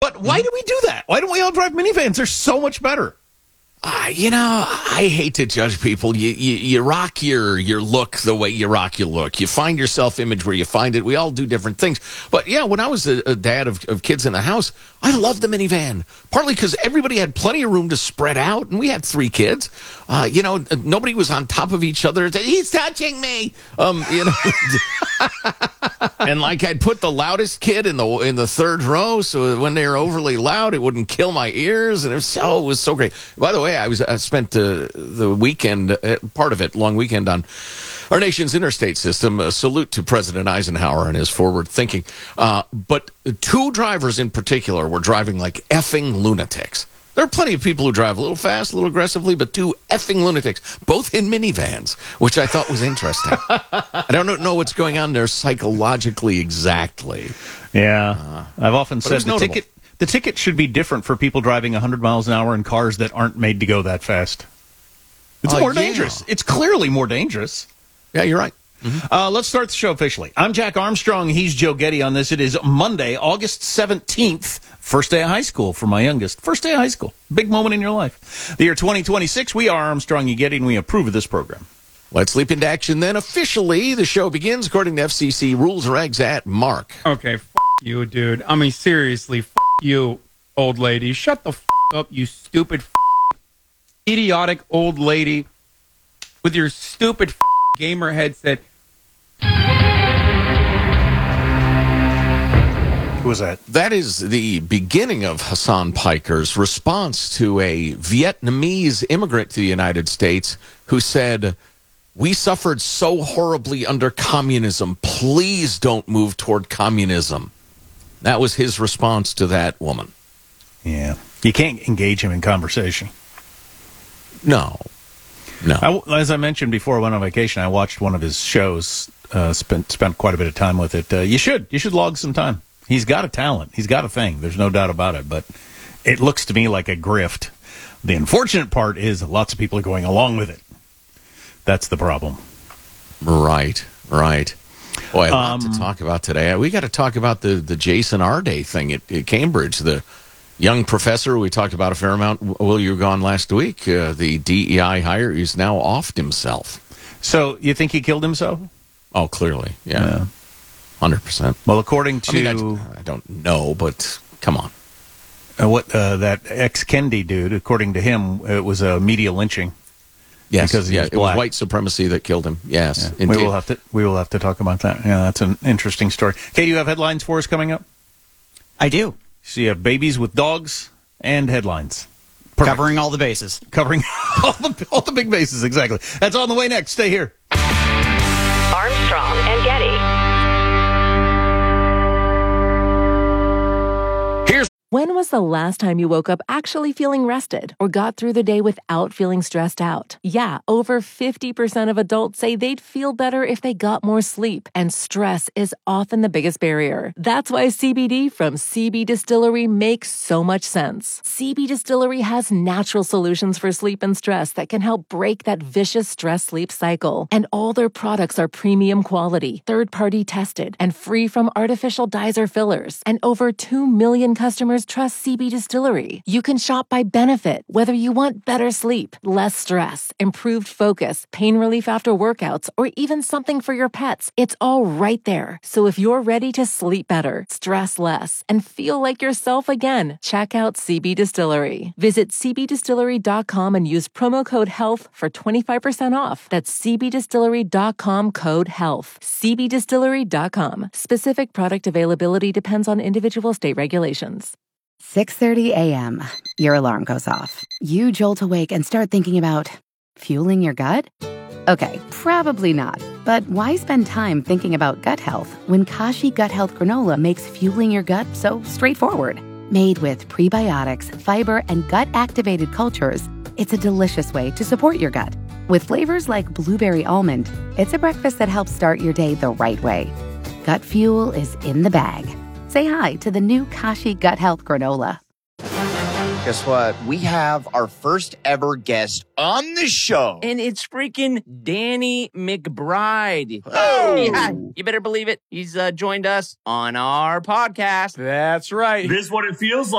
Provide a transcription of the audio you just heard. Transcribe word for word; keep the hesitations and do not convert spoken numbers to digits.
But why do we do that? Why don't we all drive minivans? They're so much better. Uh, you know, I hate to judge people. You, you you rock your your look the way you rock your look. You find your self-image where you find it. We all do different things. But yeah, when I was a, a dad of, of kids in the house, I loved the minivan. Partly because everybody had plenty of room to spread out, and we had three kids. Uh, you know, nobody was on top of each other. He's touching me. Um, you know, and like I'd put the loudest kid in the in the third row, so when they were overly loud, it wouldn't kill my ears, and it was so it was so great. By the way, I was I spent uh, the weekend, uh, part of it, long weekend on our nation's interstate system. A salute to President Eisenhower and his forward thinking. Uh, but two drivers in particular were driving like effing lunatics. There are plenty of people who drive a little fast, a little aggressively, but two effing lunatics, both in minivans, which I thought was interesting. I don't know what's going on there psychologically exactly. Yeah, uh, I've often said the notable. ticket the ticket should be different for people driving one hundred miles an hour in cars that aren't made to go that fast. It's uh, more yeah. dangerous. It's clearly more dangerous. Yeah, you're right. Mm-hmm. Uh, let's start the show officially. I'm Jack Armstrong. He's Joe Getty on this. It is Monday, August seventeenth, first day of high school for my youngest. First day of high school. Big moment in your life. The year twenty twenty-six, we are Armstrong and Getty, and we approve of this program. Let's leap into action then. Officially, the show begins according to F C C rules and regs at Mark. Okay, f*** you, dude. I mean, seriously, f*** you, old lady. Shut the f*** up, you stupid, f***, idiotic old lady with your stupid f*** gamer headset. Who was that? That is the beginning of Hassan Piker's response to a Vietnamese immigrant to the United States who said, "We suffered so horribly under communism. Please don't move toward communism." That was his response to that woman. Yeah. You can't engage him in conversation. No. No. I, as I mentioned before I went on vacation, I watched one of his shows, uh, spent spent quite a bit of time with it. Uh, you should. You should log some time. He's got a talent. He's got a thing. There's no doubt about it. But it looks to me like a grift. The unfortunate part is lots of people are going along with it. That's the problem. Right, right. Boy, a lot Um, to talk about today. We got to talk about the, the Jason Arday thing at, at Cambridge, the young professor we talked about a fair amount. Well, you were gone last week. Uh, the D E I hire, he's now offed himself. So you think he killed himself? Oh, clearly, yeah. Yeah. one hundred percent. Well, according to... I, mean, I, I don't know, but come on. Uh, what uh, that ex-Kendi dude, according to him, it was a media lynching. Yes, because he yeah, was it was black. white supremacy that killed him. Yes, Yeah. We will have to we will have to talk about that. Yeah, that's an interesting story. Kate, you have headlines for us coming up? I do. So you have babies with dogs and headlines. Perfect. Covering all the bases. Covering all the all the big bases, exactly. That's on the way next. Stay here. Armstrong and Getty. When was the last time you woke up actually feeling rested or got through the day without feeling stressed out? Yeah, over fifty percent of adults say they'd feel better if they got more sleep, and stress is often the biggest barrier. That's why C B D from C B Distillery makes so much sense. C B Distillery has natural solutions for sleep and stress that can help break that vicious stress-sleep cycle. And all their products are premium quality, third-party tested, and free from artificial dyes or fillers. And over two million customers trust C B Distillery. You can shop by benefit, whether you want better sleep, less stress, improved focus, pain relief after workouts, or even something for your pets. It's all right there. So if you're ready to sleep better, stress less, and feel like yourself again, check out C B Distillery. Visit c b distillery dot com and use promo code HEALTH for twenty-five percent off. That's c b distillery dot com code HEALTH. c b distillery dot com. Specific product availability depends on individual state regulations. six thirty a.m. Your alarm goes off. You jolt awake and start thinking about fueling your gut? Okay, probably not. But why spend time thinking about gut health when Kashi Gut Health Granola makes fueling your gut so straightforward? Made with prebiotics, fiber, and gut-activated cultures, it's a delicious way to support your gut. With flavors like blueberry almond, it's a breakfast that helps start your day the right way. Gut fuel is in the bag. Say hi to the new Kashi Gut Health Granola. Guess what? We have our first ever guest on the show. And it's freaking Danny McBride. Oh. Yeah, you better believe it. He's uh, joined us on our podcast. That's right. This is what it feels like.